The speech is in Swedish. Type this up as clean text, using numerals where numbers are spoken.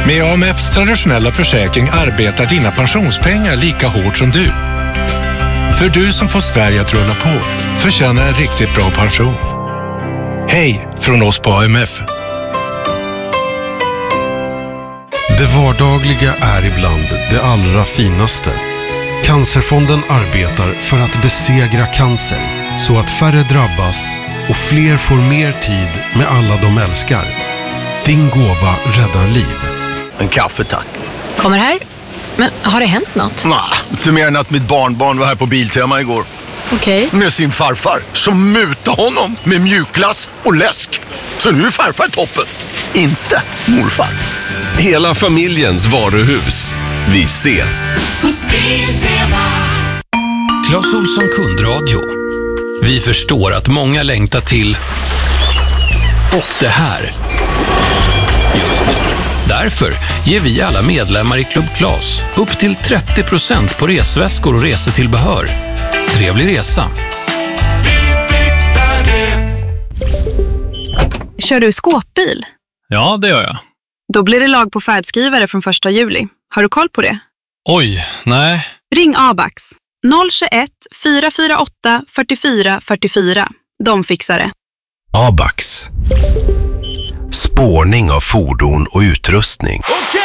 Med AMFs traditionella försäkring arbetar dina pensionspengar lika hårt som du. För du som får Sverige att rulla på förtjänar en riktigt bra pension. Hej från oss på AMF. Det vardagliga är ibland det allra finaste. Cancerfonden arbetar för att besegra cancer så att färre drabbas och fler får mer tid med alla de älskar. Din gåva räddar liv. En kaffe, tack. Kommer här. Men har det hänt något? Nej, inte mer än att mitt barnbarn var här på Biltema igår. Okej. Med sin farfar som mutade honom med mjukglass och läsk. Så nu är farfar toppen. Inte morfar. Hela familjens varuhus. Vi ses. Clas Ohlson kundradio. Vi förstår att många längtar till och det här just nu. Därför ger vi alla medlemmar i Club Clas upp till 30% på resväskor och resetillbehör. Trevlig resa. Kör du skåpbil? Ja, det gör jag. Då blir det lag på färdskrivare från 1 juli. Har du koll på det? Oj, nej. Ring Abax. 021 448 44 44. De fixar det. Abax. Spårning av fordon och utrustning. Okej!